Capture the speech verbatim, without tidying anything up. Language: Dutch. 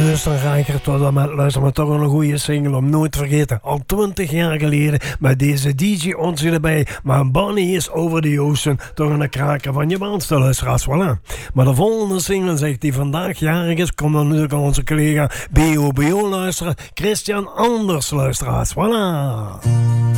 luisteren raker tot en met luister maar toch een goede single om nooit te vergeten. Al twintig jaar geleden met deze D J Ontje erbij. Maar Bonnie is over the ocean. Toch een kraker van je maandste luisteraars. Voilà. Maar de volgende single zegt die vandaag jarig is. Komt dan natuurlijk aan onze collega B O B O luisteren. Christian Anders luisteraars. Voilà.